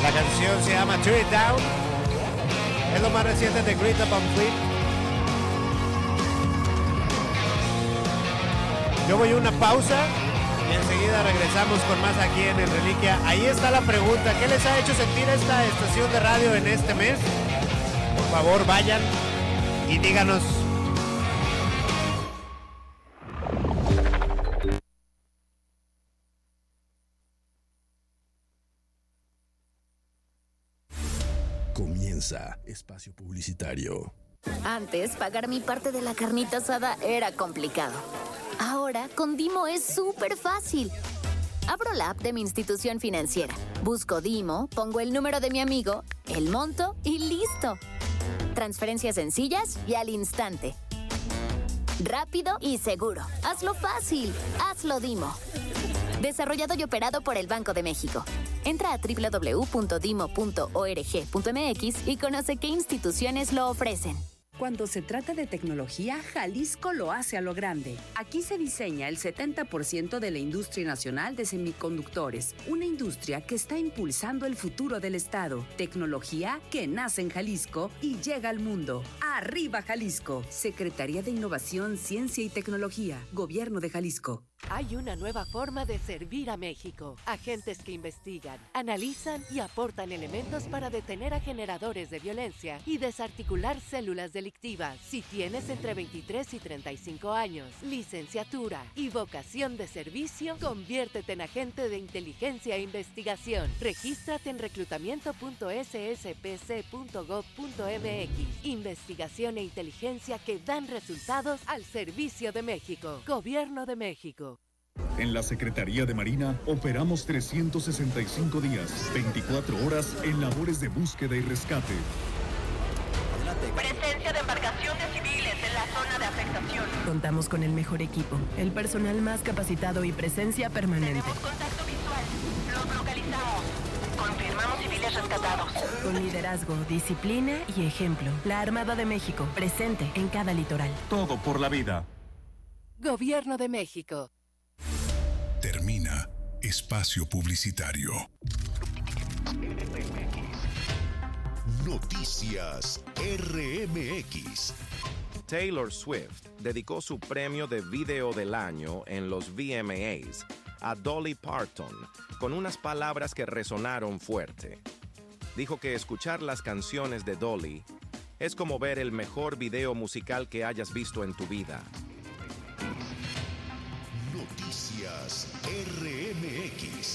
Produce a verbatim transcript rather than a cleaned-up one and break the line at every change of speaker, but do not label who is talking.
La canción se llama Tear It Down. Es lo más reciente de Greta Van Fleet. Yo voy a una pausa y enseguida regresamos con más aquí en El Reliquia. Ahí está la pregunta: ¿qué les ha hecho sentir esta estación de radio en este mes? Por favor, vayan y díganos.
Comienza espacio publicitario.
Antes, pagar mi parte de la carnita asada era complicado. Ahora, con Dimo es súper fácil. Abro la app de mi institución financiera, busco Dimo, pongo el número de mi amigo, el monto y listo. Transferencias sencillas y al instante. Rápido y seguro. Hazlo fácil. Hazlo Dimo. Desarrollado y operado por el Banco de México. Entra a doble u doble u doble u punto dimo punto org punto m x y conoce qué instituciones lo ofrecen.
Cuando se trata de tecnología, Jalisco lo hace a lo grande. Aquí se diseña el setenta por ciento de la industria nacional de semiconductores, una industria que está impulsando el futuro del estado. Tecnología que nace en Jalisco y llega al mundo. ¡Arriba Jalisco! Secretaría de Innovación, Ciencia y Tecnología, Gobierno de Jalisco.
Hay una nueva forma de servir a México. Agentes que investigan, analizan y aportan elementos para detener a generadores de violencia y desarticular células delictivas. Si tienes entre veintitrés y treinta y cinco años, licenciatura y vocación de servicio, conviértete en agente de inteligencia e investigación. Regístrate en reclutamiento punto s s p c punto gov punto m x. Investigación e inteligencia que dan resultados al servicio de México. Gobierno de México.
En la Secretaría de Marina operamos trescientos sesenta y cinco días, veinticuatro horas en labores de búsqueda y rescate.
Presencia de embarcaciones civiles en la zona de afectación.
Contamos con el mejor equipo, el personal más capacitado y presencia permanente.
Tenemos contacto visual. Los localizamos. Confirmamos civiles rescatados.
Con liderazgo, disciplina y ejemplo. La Armada de México, presente en cada litoral.
Todo por la vida.
Gobierno de México.
Termina espacio publicitario.
Noticias R M X.
Taylor Swift dedicó su premio de video del año en los V M As a Dolly Parton con unas palabras que resonaron fuerte. Dijo que escuchar las canciones de Dolly es como ver el mejor video musical que hayas visto en tu vida.
Noticias R M X.